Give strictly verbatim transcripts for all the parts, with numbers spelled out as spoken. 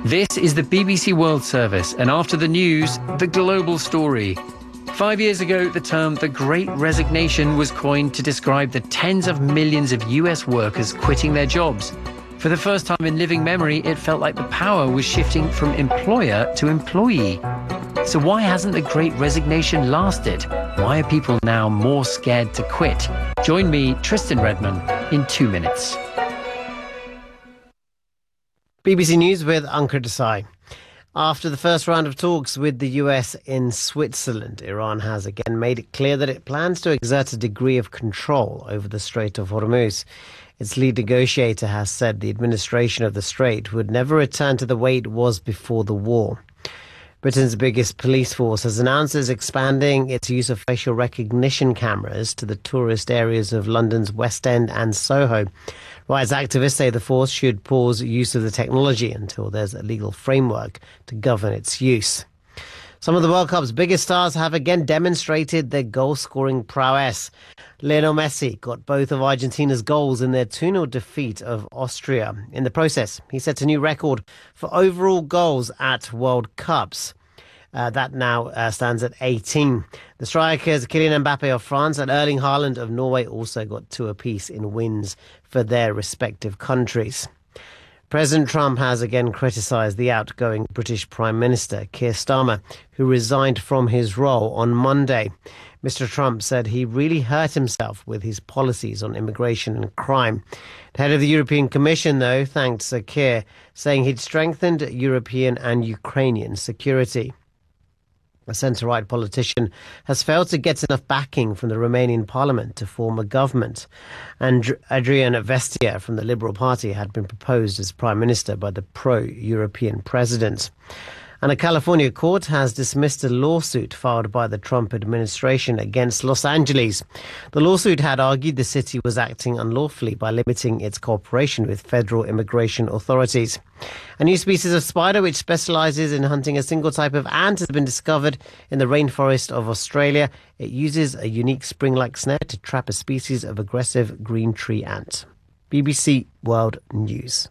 This is the B B C World Service, and after the news, the global story. Five years ago, the term the Great Resignation was coined to describe the tens of millions of U S workers quitting their jobs. For the first time in living memory, it felt like the power was shifting from employer to employee. So why hasn't the Great Resignation lasted? Why are people now more scared to quit? Join me, Tristan Redman, in two minutes. B B C News with Ankur Desai. After the first round of talks with the U S in Switzerland, Iran has again made it clear that it plans to exert a degree of control over the Strait of Hormuz. Its lead negotiator has said the administration of the strait would never return to the way it was before the war. Britain's biggest police force has announced it's expanding its use of facial recognition cameras to the tourist areas of London's West End and Soho. Rights activists say the force should pause use of the technology until there's a legal framework to govern its use. Some of the World Cup's biggest stars have again demonstrated their goal-scoring prowess. Lionel Messi got both of Argentina's goals in their two nil defeat of Austria. In the process, he set a new record for overall goals at World Cups. Uh, that now uh, stands at eighteen. The strikers Kylian Mbappe of France and Erling Haaland of Norway also got two apiece in wins for their respective countries. President Trump has again criticised the outgoing British Prime Minister, Keir Starmer, who resigned from his role on Monday. Mister Trump said he really hurt himself with his policies on immigration and crime. The head of the European Commission, though, thanked Sir Keir, saying he'd strengthened European and Ukrainian security. A centre-right politician has failed to get enough backing from the Romanian parliament to form a government. And Adrian Vestia from the Liberal Party had been proposed as prime minister by the pro-European president. And a California court has dismissed a lawsuit filed by the Trump administration against Los Angeles. The lawsuit had argued the city was acting unlawfully by limiting its cooperation with federal immigration authorities. A new species of spider which specializes in hunting a single type of ant has been discovered in the rainforest of Australia. It uses a unique spring-like snare to trap a species of aggressive green tree ant. B B C World News.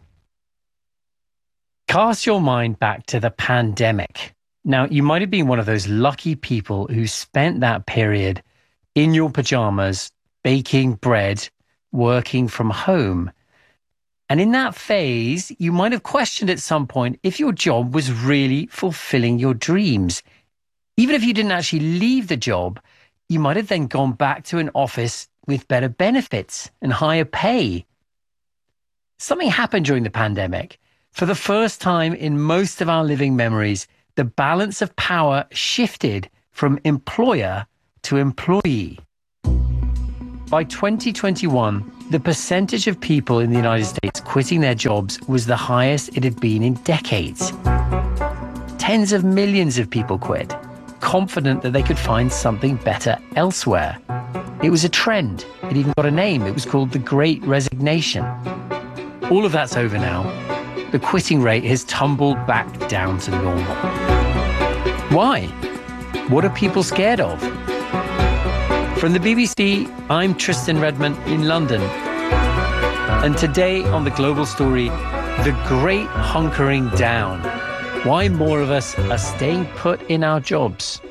Cast your mind back to the pandemic. Now, you might have been one of those lucky people who spent that period in your pajamas, baking bread, working from home. And in that phase, you might have questioned at some point if your job was really fulfilling your dreams. Even if you didn't actually leave the job, you might have then gone back to an office with better benefits and higher pay. Something happened during the pandemic. For the first time in most of our living memories, the balance of power shifted from employer to employee. By twenty twenty-one, the percentage of people in the United States quitting their jobs was the highest it had been in decades. Tens of millions of people quit, confident that they could find something better elsewhere. It was a trend. It even got a name. It was called the Great Resignation. All of that's over now. The quitting rate has tumbled back down to normal. Why? What are people scared of? From the B B C, I'm Tristan Redman in London. And today on The Global Story, the great hunkering down. Why more of us are staying put in our jobs.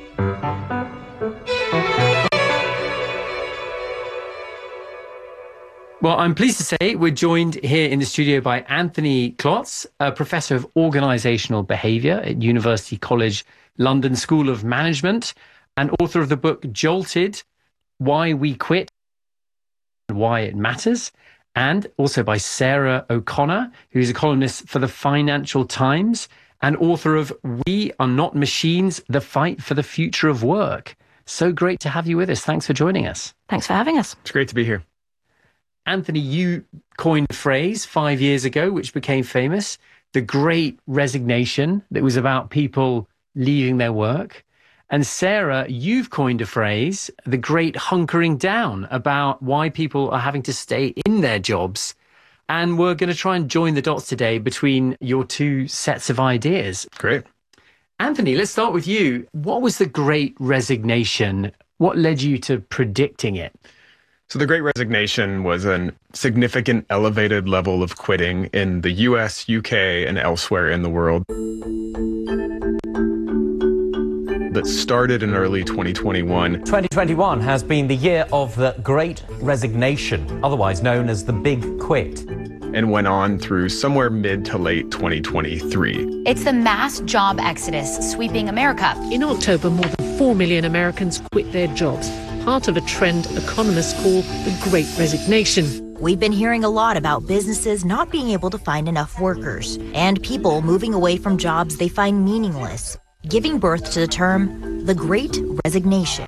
Well, I'm pleased to say we're joined here in the studio by Anthony Klotz, a professor of organisational behaviour at University College London School of Management and author of the book Jolted, Why We Quit and Why It Matters, and also by Sarah O'Connor, who's a columnist for the Financial Times and author of We Are Not Machines, The Fight for the Future of Work. So great to have you with us. Thanks for joining us. Thanks for having us. It's great to be here. Anthony, you coined a phrase five years ago, which became famous, the Great Resignation, that was about people leaving their work. And Sarah, you've coined a phrase, the Great Hunkering Down, about why people are having to stay in their jobs. And we're going to try and join the dots today between your two sets of ideas. Great. Anthony, let's start with you. What was the Great Resignation? What led you to predicting it? So the Great Resignation was a significant elevated level of quitting in the U S, U K, and elsewhere in the world that started in early twenty twenty-one. twenty twenty-one has been the year of the Great Resignation, otherwise known as the Big Quit, and went on through somewhere mid to late twenty twenty-three. It's the mass job exodus sweeping America. In October, more than four million Americans quit their jobs, part of a trend economists call the Great Resignation. We've been hearing a lot about businesses not being able to find enough workers and people moving away from jobs they find meaningless, giving birth to the term the Great Resignation.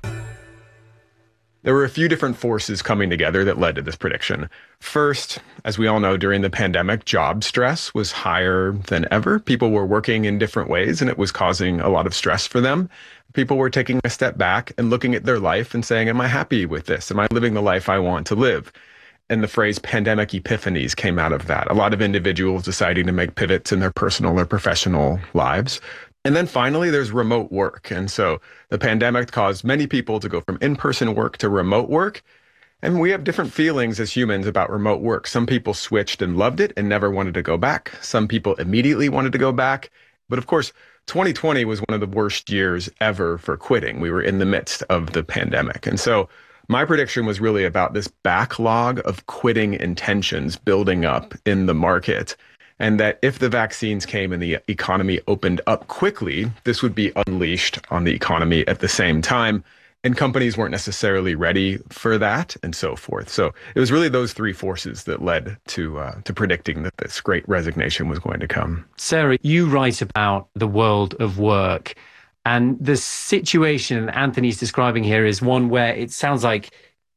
There were a few different forces coming together that led to this prediction. First, as we all know, during the pandemic, job stress was higher than ever. People were working in different ways, and it was causing a lot of stress for them. People were taking a step back and looking at their life and saying, am I happy with this? Am I living the life I want to live? And the phrase pandemic epiphanies came out of that. A lot of individuals deciding to make pivots in their personal or professional lives. And then finally, there's remote work. And so the pandemic caused many people to go from in-person work to remote work. And we have different feelings as humans about remote work. Some people switched and loved it and never wanted to go back. Some people immediately wanted to go back. But of course, twenty twenty was one of the worst years ever for quitting. We were in the midst of the pandemic. And so my prediction was really about this backlog of quitting intentions building up in the market. And that if the vaccines came and the economy opened up quickly, this would be unleashed on the economy at the same time. And companies weren't necessarily ready for that and so forth. So it was really those three forces that led to uh, to predicting that this Great Resignation was going to come. Sarah, you write about the world of work. And the situation Anthony's describing here is one where it sounds like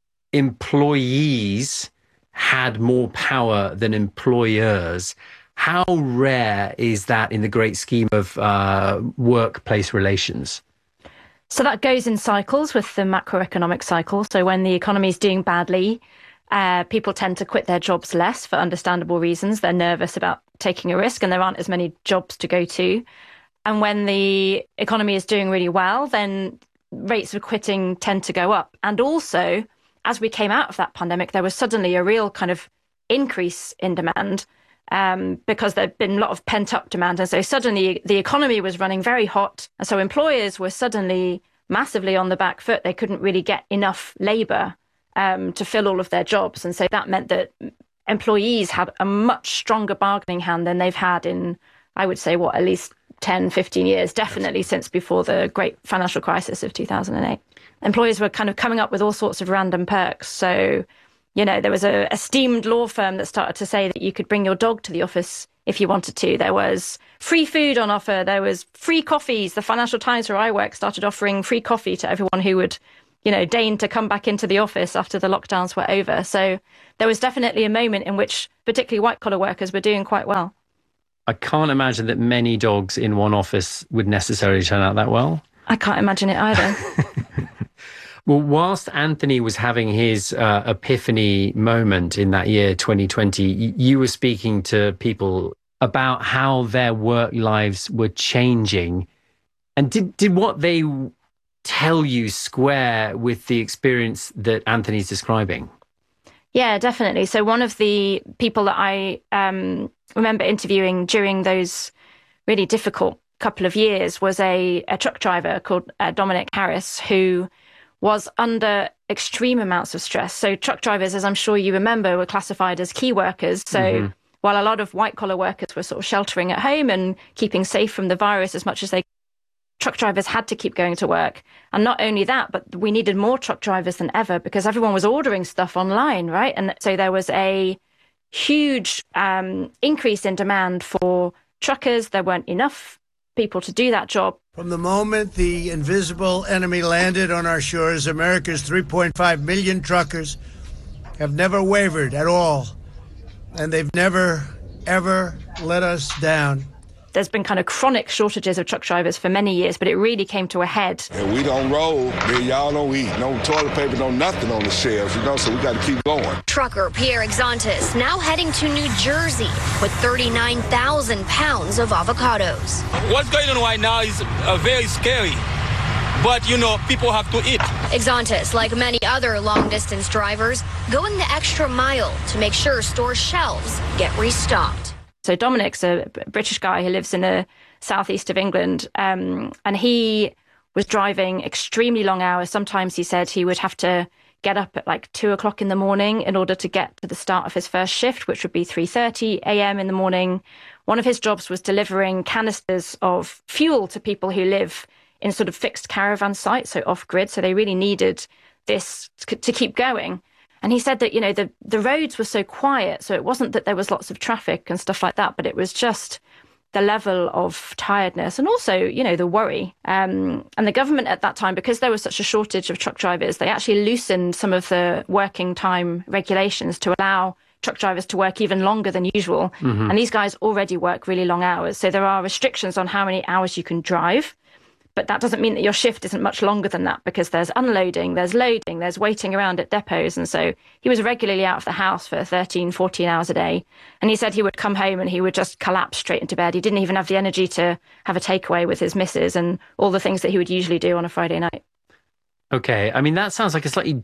employees had more power than employers. How rare is that in the great scheme of uh, workplace relations? So that goes in cycles with the macroeconomic cycle. So when the economy is doing badly, uh, people tend to quit their jobs less for understandable reasons. They're nervous about taking a risk and there aren't as many jobs to go to. And when the economy is doing really well, then rates of quitting tend to go up. And also, as we came out of that pandemic, there was suddenly a real kind of increase in demand. Um, because there'd been a lot of pent-up demand. And so suddenly the economy was running very hot. And so employers were suddenly massively on the back foot. They couldn't really get enough labour um, to fill all of their jobs. And so that meant that employees had a much stronger bargaining hand than they've had in, I would say, what, at least ten, fifteen years, definitely since before the great financial crisis of two thousand eight. Employers were kind of coming up with all sorts of random perks. So you know, there was a esteemed law firm that started to say that you could bring your dog to the office if you wanted to. There was free food on offer. There was free coffees. The Financial Times, where I work, started offering free coffee to everyone who would, you know, deign to come back into the office after the lockdowns were over. So there was definitely a moment in which particularly white-collar workers were doing quite well. I can't imagine that many dogs in one office would necessarily turn out that well. I can't imagine it either. Well, whilst Anthony was having his uh, epiphany moment in that year, twenty twenty, you were speaking to people about how their work lives were changing. And did, did what they tell you square with the experience that Anthony's describing? Yeah, definitely. So one of the people that I um, remember interviewing during those really difficult couple of years was a, a truck driver called uh, Dominic Harris, who was under extreme amounts of stress. So truck drivers, as I'm sure you remember, were classified as key workers. So mm-hmm. while a lot of white-collar workers were sort of sheltering at home and keeping safe from the virus as much as they could, truck drivers had to keep going to work. And not only that, but we needed more truck drivers than ever because everyone was ordering stuff online, right? And so there was a huge um, increase in demand for truckers. There weren't enough people to do that job. From the moment the invisible enemy landed on our shores, America's three point five million truckers have never wavered at all. And they've never, ever let us down. There's been kind of chronic shortages of truck drivers for many years, but it really came to a head. And we don't roll, man, y'all don't eat. No toilet paper, no nothing on the shelves, you know, so we got to keep going. Trucker Pierre Exantis now heading to New Jersey with thirty-nine thousand pounds of avocados. What's going on right now is uh, very scary. but, you know, people have to eat. Exontis, like many other long-distance drivers, going the extra mile to make sure store shelves get restocked. So Dominic's a British guy who lives in the southeast of England, um, and he was driving extremely long hours. Sometimes he said he would have to get up at like two o'clock in the morning in order to get to the start of his first shift, which would be three thirty a.m. in the morning. One of his jobs was delivering canisters of fuel to people who live in sort of fixed caravan sites, so off-grid. So they really needed this to keep going. And he said that, you know, the, the roads were so quiet, so it wasn't that there was lots of traffic and stuff like that, but it was just the level of tiredness and also, you know, the worry. Um, and the government at that time, because there was such a shortage of truck drivers, they actually loosened some of the working time regulations to allow truck drivers to work even longer than usual. Mm-hmm. And these guys already work really long hours. So there are restrictions on how many hours you can drive. But that doesn't mean that your shift isn't much longer than that, because there's unloading, there's loading, there's waiting around at depots. And so he was regularly out of the house for thirteen, fourteen hours a day. And he said he would come home and he would just collapse straight into bed. He didn't even have the energy to have a takeaway with his missus and all the things that he would usually do on a Friday night. Okay. I mean, that sounds like a slightly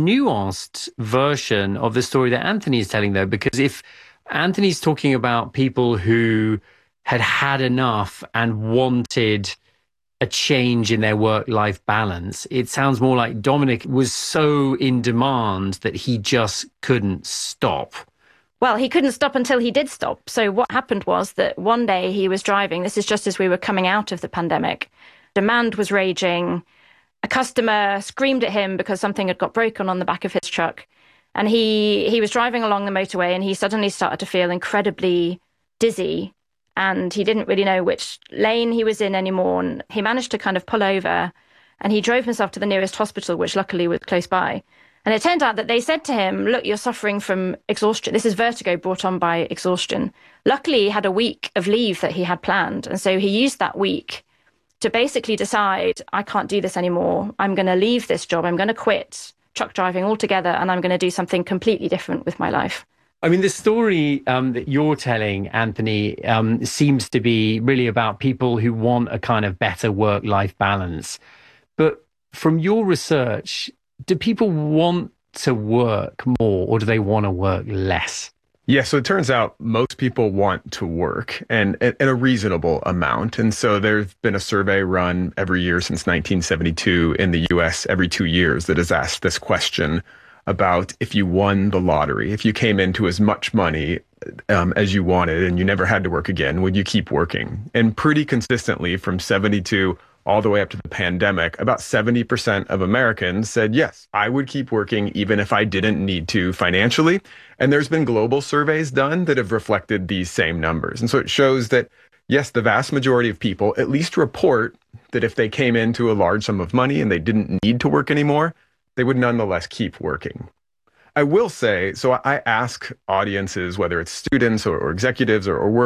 nuanced version of the story that Anthony is telling, though, because if Anthony's talking about people who had had enough and wanted a change in their work-life balance, it sounds more like Dominic was so in demand that he just couldn't stop. Well, he couldn't stop until he did stop. So what happened was that one day he was driving, this is just as we were coming out of the pandemic, demand was raging, a customer screamed at him because something had got broken on the back of his truck, and he he was driving along the motorway and he suddenly started to feel incredibly dizzy. And he didn't really know which lane he was in anymore. And he managed to kind of pull over and he drove himself to the nearest hospital, which luckily was close by. And it turned out that they said to him, look, you're suffering from exhaustion. This is vertigo brought on by exhaustion. Luckily, he had a week of leave that he had planned. And so he used that week to basically decide, I can't do this anymore. I'm going to leave this job. I'm going to quit truck driving altogether. And I'm going to do something completely different with my life. I mean, the story um, that you're telling, Anthony, um, seems to be really about people who want a kind of better work-life balance. But from your research, do people want to work more or do they want to work less? Yeah, so it turns out most people want to work and at a reasonable amount. And so there's been a survey run every year since nineteen seventy-two in the U S every two years that has asked this question about if you won the lottery, if you came into as much money um, as you wanted and you never had to work again, would you keep working? And pretty consistently from seventy-two all the way up to the pandemic, about seventy percent of Americans said, yes, I would keep working even if I didn't need to financially. And there's been global surveys done that have reflected these same numbers. And so it shows that, yes, the vast majority of people at least report that if they came into a large sum of money and they didn't need to work anymore, they would nonetheless keep working. I will say, so I ask audiences, whether it's students or, or executives or, or work